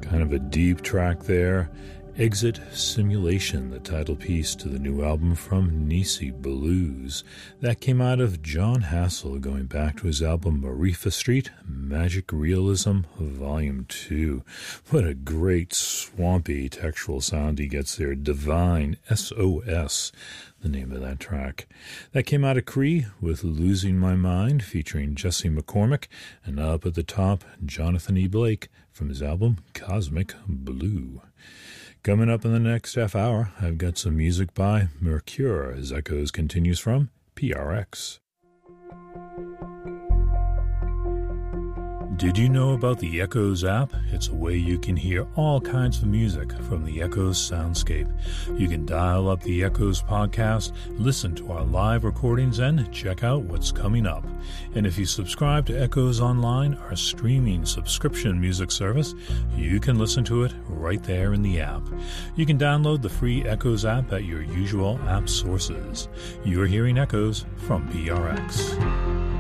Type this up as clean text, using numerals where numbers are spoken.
Kind of a deep track there. Exit Simulation, the title piece to the new album from Nisi Blues. That came out of John Hassell, going back to his album Marifa Street, Magic Realism, Volume 2. What a great swampy textural sound he gets there. Divine, S.O.S., the name of that track. That came out of Cree with Losing My Mind, featuring Jesse McCormick, and up at the top, Jonathan E. Blake from his album Cosmic Blue. Coming up in the next half hour, I've got some music by Mercure as Echoes continues from PRX. Did you know about the Echoes app? It's a way you can hear all kinds of music from the Echoes soundscape. You can dial up the Echoes podcast, listen to our live recordings, and check out what's coming up. And if you subscribe to Echoes Online, our streaming subscription music service, you can listen to it right there in the app. You can download the free Echoes app at your usual app sources. You're hearing Echoes from PRX.